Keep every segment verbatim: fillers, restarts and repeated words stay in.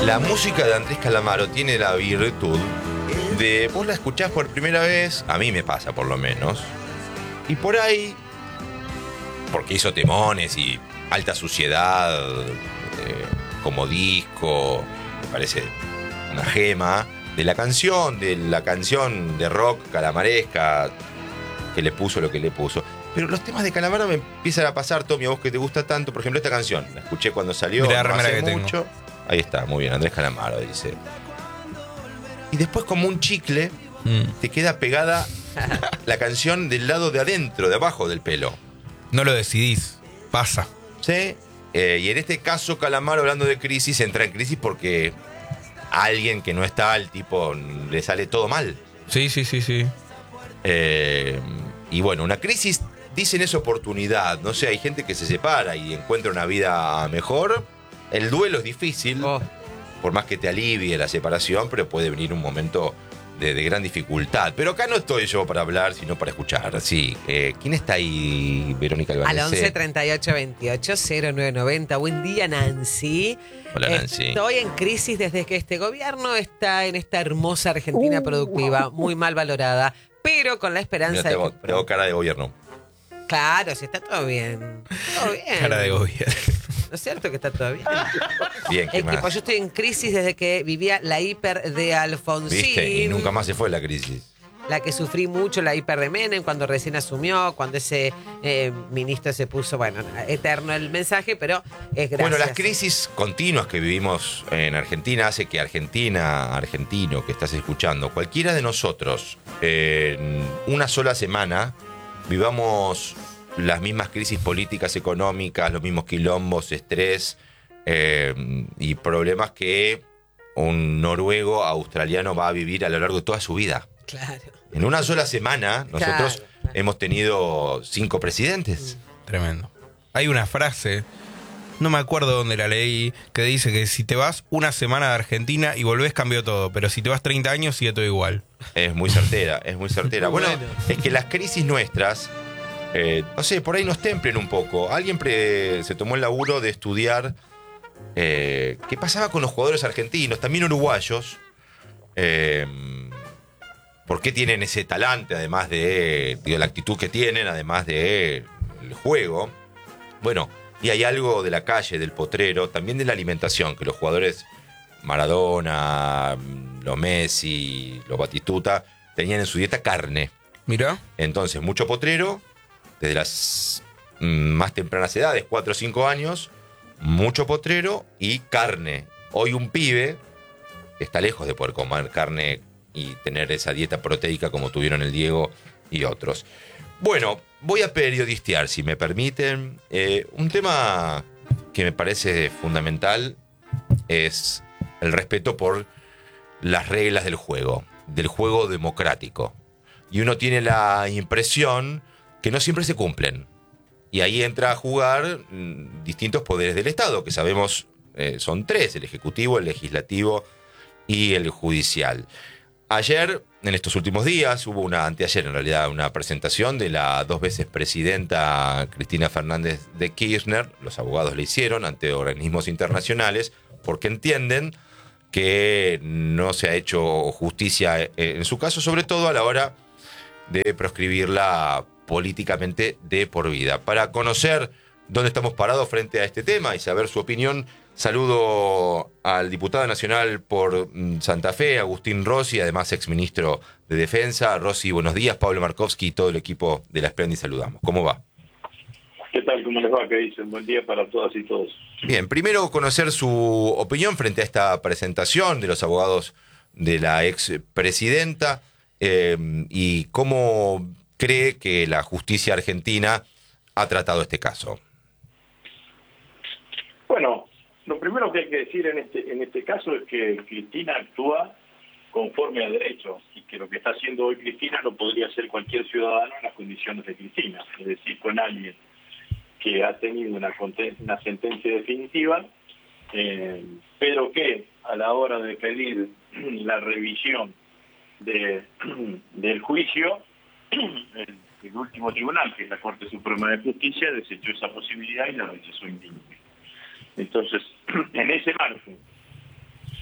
La música de Andrés Calamaro tiene la virtud de, vos la escuchás por primera vez, a mí me pasa por lo menos, y por ahí, porque hizo temones y Alta Suciedad, eh, como disco, me parece una gema, de la canción, de la canción de rock calamaresca, que le puso lo que le puso. Pero los temas de Calamaro me empiezan a pasar, Tommy, a vos que te gusta tanto. Por ejemplo, esta canción, la escuché cuando salió, Mirá, no hace que mucho. tengo. Ahí está, muy bien, Andrés Calamaro, dice. Y después, como un chicle, Mm. te queda pegada la canción del lado de adentro, de abajo del pelo. No lo decidís, pasa. ¿Sí? Eh, y en este caso, Calamaro, hablando de crisis, entra en crisis porque a alguien que no está, el tipo, le sale todo mal. Sí, sí, sí, sí. Eh, y bueno, una crisis, dicen, es oportunidad. No sé, hay gente que se separa y encuentra una vida mejor. El duelo es difícil, Oh. por más que te alivie la separación, pero puede venir un momento de, de gran dificultad. Pero acá no estoy yo para hablar, sino para escuchar. Sí. Eh, ¿Quién está ahí, Verónica Albanese? Al once treinta y ocho veintiocho cero nueve noventa. Buen día, Nancy. Hola, Nancy. Estoy en crisis desde que este gobierno está en esta hermosa Argentina productiva, muy mal valorada, pero con la esperanza Mira, te de hago, que... te hago cara de gobierno. Claro, si está todo bien. Todo bien. Cara de gobierno. ¿No es cierto que está todo bien? Bien, ¿qué Es que más? pues yo estoy en crisis desde que vivía la hiper de Alfonsín. ¿Viste? Y nunca más se fue la crisis. La que sufrí mucho, la hiper de Menem, cuando recién asumió, cuando ese eh, ministro se puso, bueno, eterno el mensaje, pero es gracias. Bueno, las crisis continuas que vivimos en Argentina hace que Argentina, argentino que estás escuchando, cualquiera de nosotros, en una sola semana vivamos las mismas crisis políticas, económicas, los mismos quilombos, estrés eh, y problemas que un noruego australiano va a vivir a lo largo de toda su vida. Claro. En una sola semana nosotros Claro, claro. hemos tenido cinco presidentes. Tremendo. Hay una frase, no me acuerdo dónde la leí, que dice que si te vas una semana de Argentina y volvés cambió todo, pero si te vas treinta años sigue todo igual. Es muy certera, es muy certera. Muy Bueno, bueno. es que las crisis nuestras, eh, no sé, por ahí nos templen un poco. Alguien pre- se tomó el laburo de estudiar eh, qué pasaba con los jugadores argentinos, también uruguayos. Eh, ¿Por qué tienen ese talante, además de digo, la actitud que tienen, además de el juego? Bueno, y hay algo de la calle, del potrero, también de la alimentación, que los jugadores Maradona, los Messi, los Batistuta, tenían en su dieta carne. Mirá. Entonces, mucho potrero, desde las mm, más tempranas edades, cuatro o cinco años, mucho potrero y carne. Hoy un pibe está lejos de poder comer carne y tener esa dieta proteica como tuvieron el Diego y otros. Bueno, voy a periodistear, si me permiten. Eh, un tema que me parece fundamental es el respeto por las reglas del juego, del juego democrático. Y uno tiene la impresión que no siempre se cumplen. Y ahí entra a jugar mm, distintos poderes del Estado, que sabemos eh, son tres: el Ejecutivo, el Legislativo y el Judicial. Ayer, en estos últimos días, hubo una, anteayer en realidad, una presentación de la dos veces presidenta Cristina Fernández de Kirchner. Los abogados le hicieron ante organismos internacionales porque entienden que no se ha hecho justicia en su caso, sobre todo a la hora de proscribirla políticamente de por vida. Para conocer dónde estamos parados frente a este tema y saber su opinión, saludo al diputado nacional por Santa Fe, Agustín Rossi, además exministro de Defensa. Rossi, buenos días. Pablo Markovsky y todo el equipo de La Splendid saludamos. ¿Cómo va? ¿Qué tal? ¿Cómo les va? ¿Qué dicen? Buen día para todas y todos. Bien, primero conocer su opinión frente a esta presentación de los abogados de la expresidenta eh, y cómo cree que la justicia argentina ha tratado este caso. Bueno, lo primero que hay que decir en este en este caso es que Cristina actúa conforme a derecho y que lo que está haciendo hoy Cristina lo podría hacer cualquier ciudadano en las condiciones de Cristina, es decir, con alguien que ha tenido una, una sentencia definitiva, eh, pero que a la hora de pedir la revisión de, del juicio, el, el último tribunal, que es la Corte Suprema de Justicia, desechó esa posibilidad y la rechazó indígena. Entonces, en ese marco,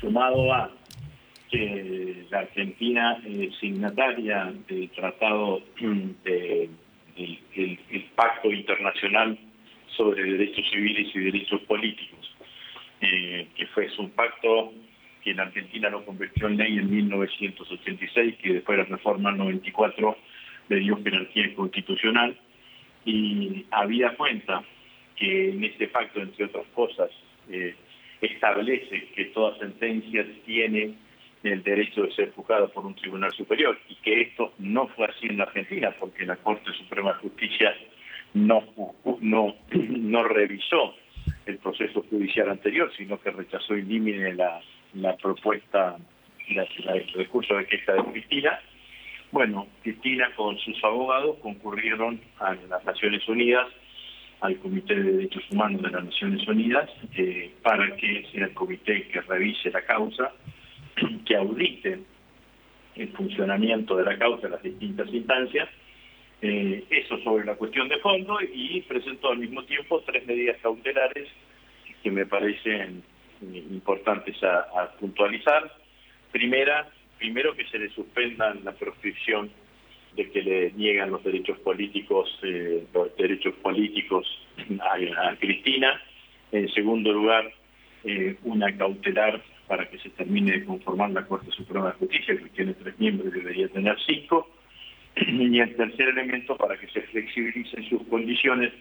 sumado a que la Argentina es signataria del tratado de, del el, el Pacto Internacional sobre Derechos Civiles y Derechos Políticos, eh, que fue es un pacto que la Argentina lo convirtió en ley en mil novecientos ochenta y seis, que después de la reforma noventa y cuatro le dio jerarquía constitucional, y habida cuenta que en este pacto, entre otras cosas, eh, establece que toda sentencia tiene el derecho de ser juzgada por un tribunal superior, y que esto no fue así en la Argentina, porque la Corte Suprema de Justicia no, no, no revisó el proceso judicial anterior, sino que rechazó in limine la, la propuesta, la, la, el recurso de queja de Cristina. Bueno, Cristina con sus abogados concurrieron a las Naciones Unidas, al Comité de Derechos Humanos de las Naciones Unidas, eh, para que sea el comité que revise la causa, que audite el funcionamiento de la causa en las distintas instancias, eh, eso sobre la cuestión de fondo, y presentó al mismo tiempo tres medidas cautelares que me parecen importantes a, a puntualizar. Primera, primero que se le suspendan la proscripción de que le niegan los derechos políticos, eh, los derechos políticos a, a Cristina. En segundo lugar, eh, una cautelar para que se termine de conformar la Corte Suprema de Justicia, que tiene tres miembros y debería tener cinco. Y el tercer elemento, para que se flexibilicen sus condiciones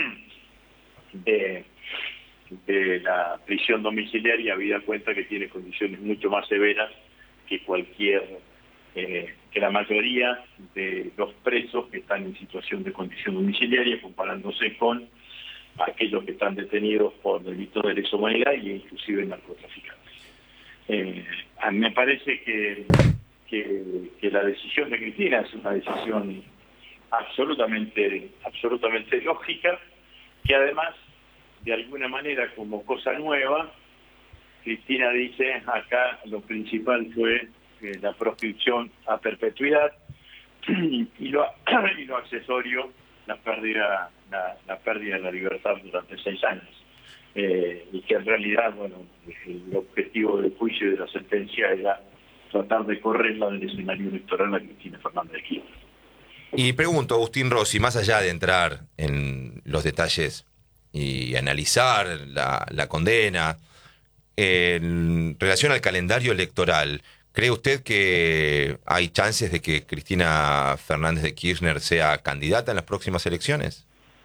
de, de la prisión domiciliaria, habida cuenta que tiene condiciones mucho más severas que cualquier, eh, que la mayoría de los presos que están en situación de condición domiciliaria, comparándose con aquellos que están detenidos por delitos de lesa humanidad y inclusive narcotraficantes. Eh, a mí me parece que, que, que la decisión de Cristina es una decisión absolutamente, absolutamente lógica, que además, de alguna manera, como cosa nueva, Cristina dice, acá lo principal fue eh, la proscripción a perpetuidad y, y, lo, y lo accesorio, la pérdida, la, la pérdida de la libertad durante seis años. Eh, y que en realidad, bueno, el objetivo del juicio y de la sentencia era tratar de correrla del escenario electoral a Cristina Fernández de Kirchner. Y pregunto, Agustín Rossi, más allá de entrar en los detalles y analizar la, la condena, en relación al calendario electoral, ¿cree usted que hay chances de que Cristina Fernández de Kirchner sea candidata en las próximas elecciones?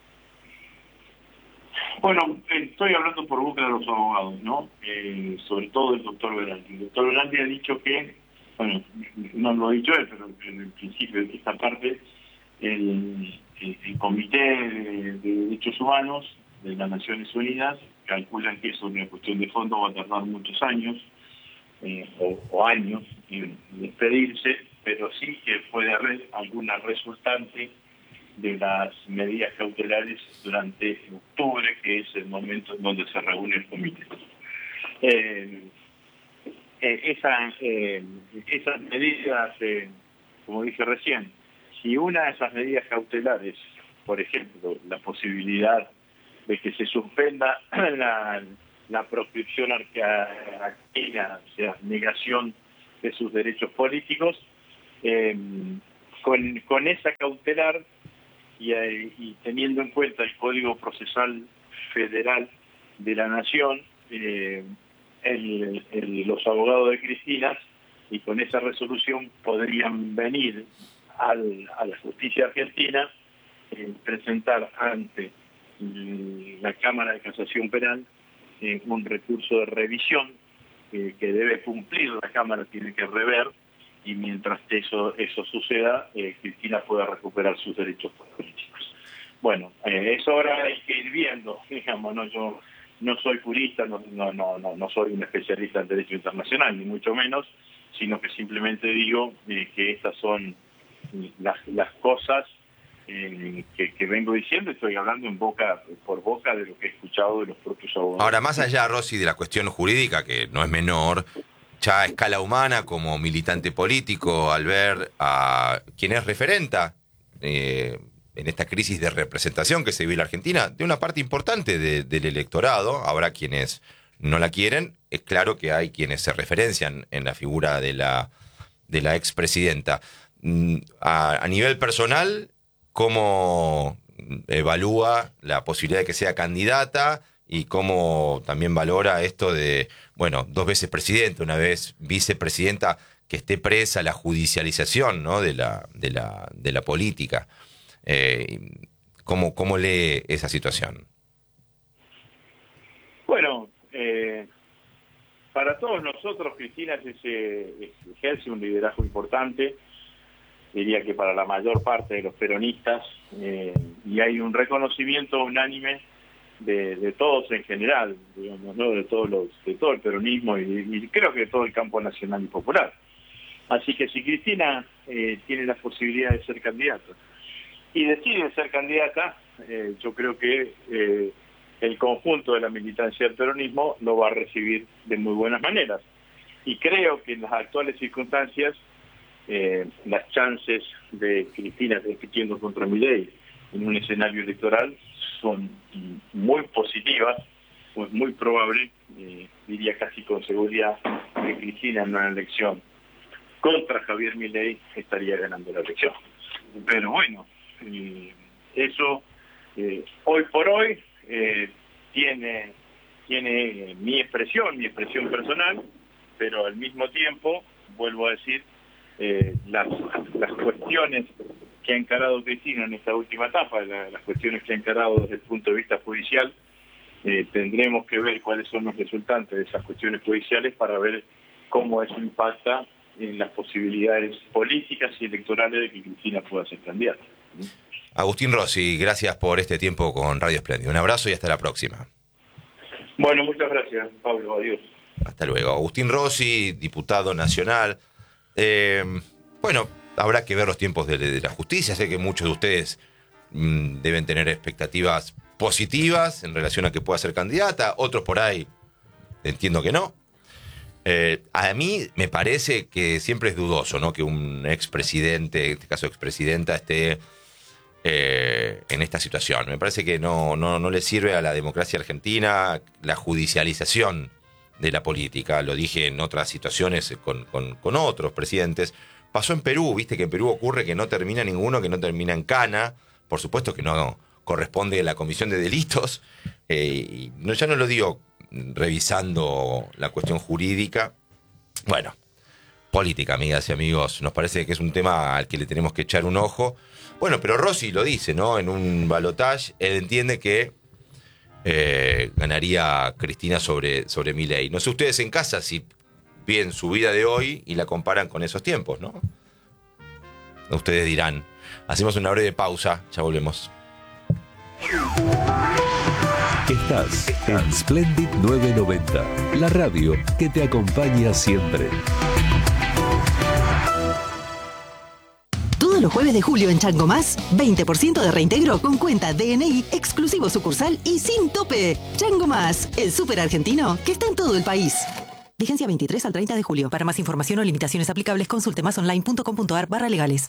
Bueno, estoy hablando por boca de los abogados, ¿no? Eh, sobre todo el doctor Verandi. El doctor Verandi ha dicho que, bueno, no lo ha dicho él, pero en el principio de esta parte, el, el, el Comité de, de Derechos Humanos de las Naciones Unidas calculan que eso, una cuestión de fondo, va a tardar muchos años, eh, o, o años, en despedirse, pero sí que puede haber alguna resultante de las medidas cautelares durante octubre, que es el momento en donde se reúne el comité. Eh, eh, esa, eh, esas medidas, eh, como dije recién, si una de esas medidas cautelares, por ejemplo, la posibilidad de que se suspenda la, la proscripción arqueana, o sea, negación de sus derechos políticos, eh, con, con esa cautelar, Y, y teniendo en cuenta el Código Procesal Federal de la Nación, eh, el, el, los abogados de Cristina, y con esa resolución podrían venir al, a la justicia argentina, eh, presentar ante la Cámara de Casación Penal eh, un recurso de revisión eh, que debe cumplir, la Cámara tiene que rever, y mientras eso eso suceda, eh, Cristina pueda recuperar sus derechos políticos. Bueno, eh, eso ahora hay que ir viendo, digamos, no, yo no soy jurista, no, no, no, no, no soy un especialista en derecho internacional, ni mucho menos, sino que simplemente digo eh, que estas son las, las cosas eh, que, que vengo diciendo, estoy hablando en boca por boca de lo que he escuchado de los propios abogados. Ahora, más allá, Rossi, de la cuestión jurídica, que no es menor, ya a escala humana, como militante político, al ver a quien es referenta eh, en esta crisis de representación que se vive en la Argentina, de una parte importante de, del electorado, habrá quienes no la quieren, es claro que hay quienes se referencian en la figura de la, de la expresidenta. A, a nivel personal, ¿cómo evalúa la posibilidad de que sea candidata y cómo también valora esto de, bueno, dos veces presidenta, una vez vicepresidenta, que esté presa la judicialización, ¿no?, de la, de la, de la política? Eh, ¿cómo, ¿Cómo lee esa situación? Bueno, eh, para todos nosotros, Cristina ese, ejerce un liderazgo importante, diría que para la mayor parte de los peronistas, eh, y hay un reconocimiento unánime de, de todos en general, digamos, ¿no?, de todos los, de todo el peronismo y, y creo que de todo el campo nacional y popular. Así que si Cristina eh, tiene la posibilidad de ser candidata y decide ser candidata, eh, yo creo que eh, el conjunto de la militancia del peronismo lo va a recibir de muy buenas maneras. Y creo que en las actuales circunstancias, eh, las chances de Cristina compitiendo contra Milei en un escenario electoral son muy positivas, pues muy probable, eh, diría casi con seguridad, que Cristina en una elección contra Javier Milei estaría ganando la elección. Pero bueno, eh, eso eh, hoy por hoy eh, tiene, tiene eh, mi expresión, mi expresión personal, pero al mismo tiempo, vuelvo a decir, eh, las, las cuestiones que ha encarado Cristina en esta última etapa, la, las cuestiones que ha encarado desde el punto de vista judicial, eh, tendremos que ver cuáles son los resultantes de esas cuestiones judiciales para ver cómo eso impacta en las posibilidades políticas y electorales de que Cristina pueda ser candidata. Agustín Rossi, gracias por este tiempo con Radio Espléndido. Un abrazo y hasta la próxima. Bueno, muchas gracias, Pablo. Adiós. Hasta luego. Agustín Rossi, diputado nacional. Eh, bueno, habrá que ver los tiempos de, de la justicia. Sé que muchos de ustedes mmm, deben tener expectativas positivas en relación a que pueda ser candidata. Otros por ahí entiendo que no. Eh, a mí me parece que siempre es dudoso, ¿no?, que un expresidente, en este caso expresidenta, esté eh, en esta situación. Me parece que no, no, no le sirve a la democracia argentina la judicialización de la política. Lo dije en otras situaciones con, con, con otros presidentes. Pasó en Perú, viste que en Perú ocurre que no termina ninguno, que no termina en cana. Por supuesto que no corresponde a la comisión de delitos. Eh, y no, ya no lo digo revisando la cuestión jurídica. Bueno, política, amigas y amigos, nos parece que es un tema al que le tenemos que echar un ojo. Bueno, pero Rossi lo dice, ¿no? En un balotaje, él entiende que eh, ganaría Cristina sobre, sobre Milei. No sé ustedes en casa si ven su vida de hoy y la comparan con esos tiempos, ¿no? Ustedes dirán. Hacemos una breve pausa, ya volvemos. Estás en Splendid novecientos noventa, la radio que te acompaña siempre. Todos los jueves de julio en Chango Más, veinte por ciento de reintegro con cuenta D N I, exclusivo sucursal y sin tope. Chango Más, el súper argentino que está en todo el país. Vigencia veintitrés al treinta de julio. Para más información o limitaciones aplicables, consulte masonline.com.ar barra legales.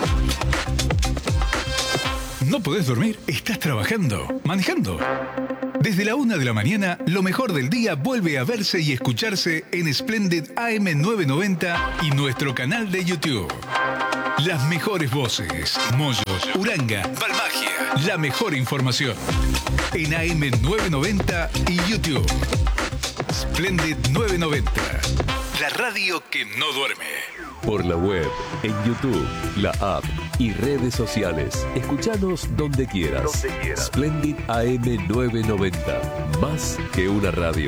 ¿No podés dormir? ¿Estás trabajando? ¿Manejando? Desde la una de la mañana, lo mejor del día vuelve a verse y escucharse en Splendid A M novecientos noventa y nuestro canal de YouTube. Las mejores voces, Moyos, Uranga, Balmagia, la mejor información. En A M novecientos noventa y YouTube. Splendid novecientos noventa, la radio que no duerme. Por la web, en YouTube, la app y redes sociales. Escuchanos donde quieras. Donde quieras. Splendid A M novecientos noventa. Más que una radio.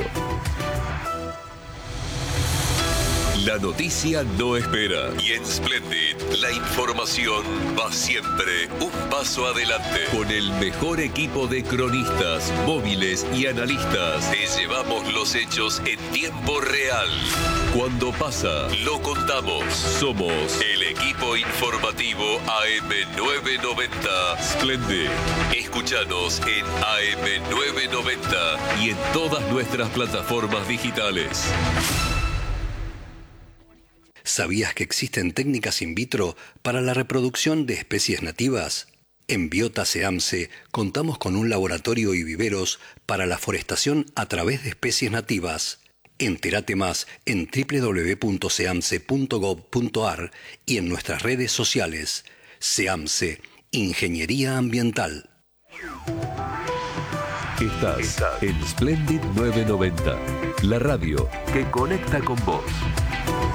La noticia no espera. Y en Splendid, la información va siempre un paso adelante. Con el mejor equipo de cronistas, móviles y analistas, te llevamos los hechos en tiempo real. Cuando pasa, lo contamos. Somos el equipo informativo A M novecientos noventa Splendid. Escúchanos en A M novecientos noventa y en todas nuestras plataformas digitales. ¿Sabías que existen técnicas in vitro para la reproducción de especies nativas? En Biota SEAMSE contamos con un laboratorio y viveros para la forestación a través de especies nativas. Entérate más en doble u doble u doble u punto seamse punto gob punto ar y en nuestras redes sociales. SEAMSE, Ingeniería Ambiental. Estás en Splendid novecientos noventa, la radio que conecta con vos.